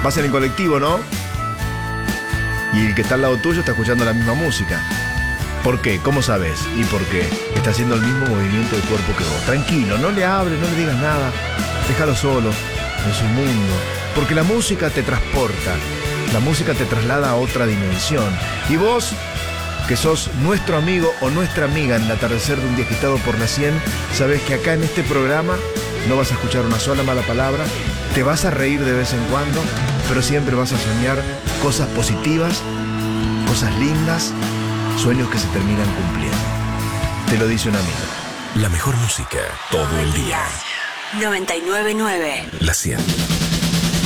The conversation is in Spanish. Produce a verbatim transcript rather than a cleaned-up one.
Vas en el colectivo, ¿no? Y el que está al lado tuyo está escuchando la misma música. ¿Por qué? ¿Cómo sabes? ¿Y por qué? Está haciendo el mismo movimiento de cuerpo que vos. Tranquilo, no le hables, no le digas nada. Déjalo solo, en su mundo. Porque la música te transporta. La música te traslada a otra dimensión. Y vos, que sos nuestro amigo o nuestra amiga en el atardecer de un día agitado por la cien, sabés que acá en este programa no vas a escuchar una sola mala palabra, te vas a reír de vez en cuando, pero siempre vas a soñar cosas positivas, cosas lindas, sueños que se terminan cumpliendo. Te lo dice un amigo. La mejor música todo el día. noventa y nueve punto nueve La cien.